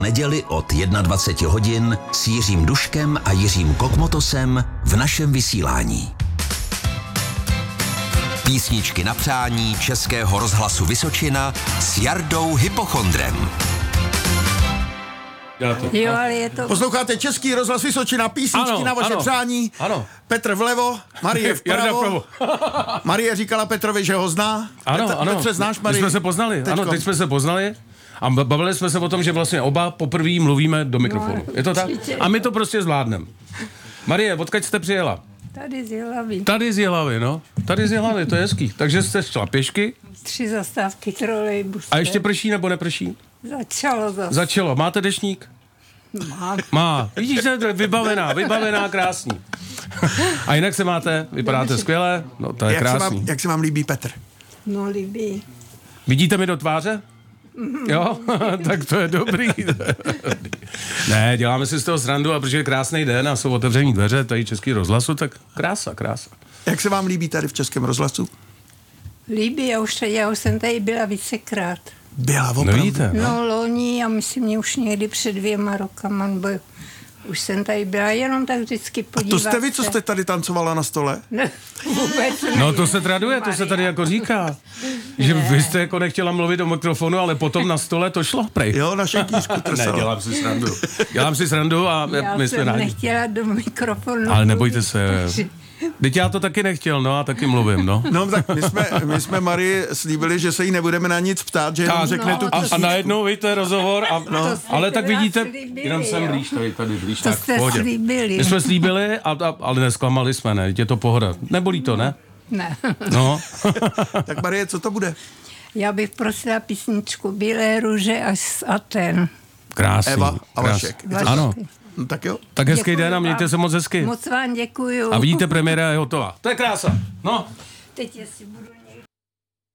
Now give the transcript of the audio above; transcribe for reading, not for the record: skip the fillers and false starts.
Neděli od 21 hodin s Jiřím Duškem a Jiřím Kokmotosem v našem vysílání. Písničky na přání Českého rozhlasu Vysočina s Jardou Hypochondrem. Jo, ale je to... Posloucháte Český rozhlas Vysočina, písničky na vaše přání. Ano. Petr vlevo, Marie vpravo. Marie říkala Petrovi, že ho zná. Ano. Petře, znáš Marie? My jsme se poznali. Teďkom. Ano, teď jsme se poznali. A bavili jsme se o tom, že vlastně oba poprvé mluvíme do mikrofonu. Je to tak? A my to prostě zvládneme. Marie, odkud jste přijela? Tady z Jilavy. Tady z Jilavy, no. Tady z Jilavy, to je hezký. Takže jste šla pěšky. 3 zastávky trolejbus. A ještě prší nebo neprší? Začalo zase. Začalo. Máte deštník? Mám. Má. Vidíš, to je vybavená, krásný. A jinak se máte, vypadáte skvěle, no to je krásný. Jak se vám líbí Petr? No, líbí. Vidíte mi do tváře? Jo, tak to je dobrý. Ne, děláme si z toho srandu, a protože je krásný den a jsou otevřený dveře, tady Český rozhlasu, tak krása. Jak se vám líbí tady v Českém rozhlasu? Líbí, já už jsem tady byla vícekrát. Byla opravdu. No vidíte, No, loni a myslím, že už někdy před 2 rokama, nebo už jsem tady byla, jenom tak vždycky A podívat to jste vy, co se. jste tady tancovala na stole? Ne, vůbec ne. No to se traduje, to se tady jako říká. Že vy jste jako nechtěla mluvit do mikrofonu, ale potom na stole to šlo prej. Jo, na šenkýřku Ne, trsala. dělám si srandu a Já my jsme jsem rádi. nechtěla do mikrofonu. Ale nebojte se. takže- Teď já to taky nechtěl, no a taky mluvím, no. No tak my jsme Marii slíbili, že se jí nebudeme na nic ptát, že jenom řekne tu no, A písničku. najednou víte rozhovor a To jste ale tak teda vidíte, slíbili, jenom jsem jo. blíž, tady blíž, To tak v jste pohodě. slíbili. My jsme slíbili, ale nesklamali jsme, ne, je to pohoda. Nebolí to, ne? Ne. No. Tak Marie, co to bude? Já bych prosila písničku Bílé růže až z Aten. Krásný. Eva a Vašek. Ano, No, tak jo. tak hezký Děkuju den a mějte vám. se moc hezky. Moc vám děkuju. A vidíte, premiéra je hotová. To je krása. No. Teď jestli budu někdy...